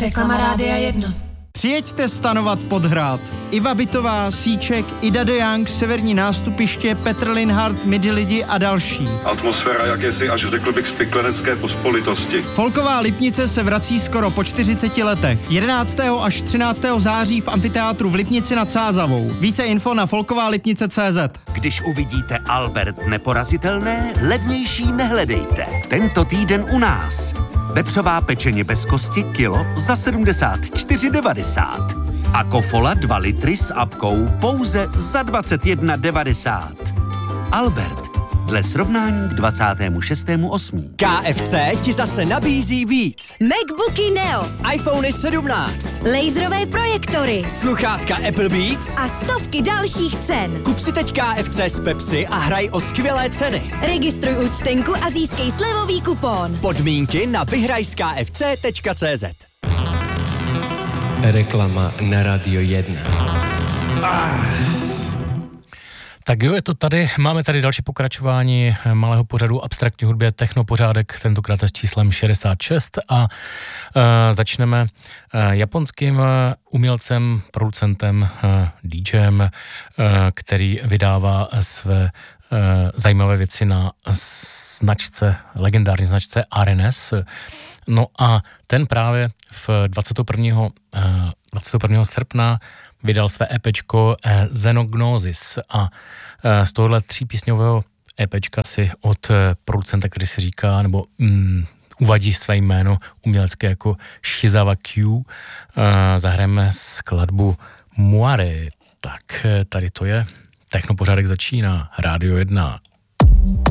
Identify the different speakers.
Speaker 1: Reklama Rádia 1.
Speaker 2: Přijeďte stanovat Podhrad. Iva Bytová, Síček, Ida de Young, Severní nástupiště, Petr Linhart, Midi lidi a další.
Speaker 3: Atmosféra jakési, až řekl bych, spiklenecké pospolitosti.
Speaker 2: Folková Lipnice se vrací skoro po 40 letech. 11. až 13. září v amfiteátru v Lipnici nad Sázavou. Více info na folkoválipnice.cz.
Speaker 4: Když uvidíte Albert neporazitelné, levnější nehledejte. Tento týden u nás. Vepřová pečeně bez kosti kilo za 74,90. A Kofola 2 litry s apkou pouze za 21,90. Albert, dle srovnání k 26.8.
Speaker 5: KFC ti zase nabízí víc.
Speaker 6: MacBooky Neo,
Speaker 5: iPhony 17,
Speaker 6: laserové projektory,
Speaker 5: sluchátka Apple Beats
Speaker 6: a stovky dalších cen.
Speaker 5: Kup si teď KFC z Pepsi a hraj o skvělé ceny.
Speaker 6: Registruj účtenku a získej slevový kupon.
Speaker 5: Podmínky na vyhrajskfc.cz.
Speaker 7: Reklama na Radio 1.
Speaker 8: Tak jo, je to tady. Máme tady další pokračování malého pořadu Abstraktní hudbě Technopořádek, tentokrát s číslem 66 a začneme japonským umělcem, producentem, DJem, který vydává své zajímavé věci na legendární značce RNS. No a ten právě v 21. srpna vydal své EPčko Xenognosis a z tohohle 3písňového EPčka si od producenta, který si říká, nebo uvadí své jméno umělecké jako Shizawa Q, zahrajeme skladbu Moire. Tak tady to je. Technopořádek začíná. Rádio 1.